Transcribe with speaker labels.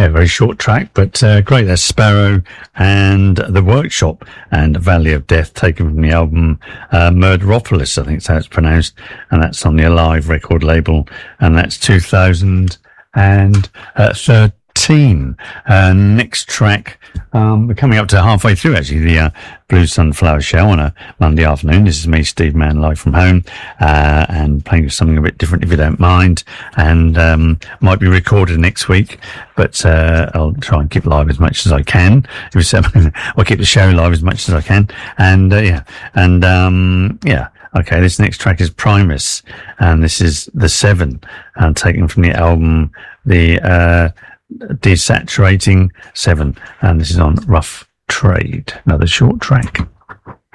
Speaker 1: Yeah, very short track, but great. That's Sparrow and The Workshop and Valley of Death, taken from the album Murderopolis, I think that's how it's pronounced, and that's on the Alive record label, and that's 2013. Next track, we're coming up to halfway through actually, the Blue Sunflower Show on a Monday afternoon. This is me, Steve Mann, live from home, and playing something a bit different if you don't mind, and might be recorded next week, but I'll try and keep live as much as I can. I'll keep the show live as much as I can, and okay, this next track is Primus, and this is The Seven, taken from the album the Desaturating Seven, and this is on Rough Trade, another short track.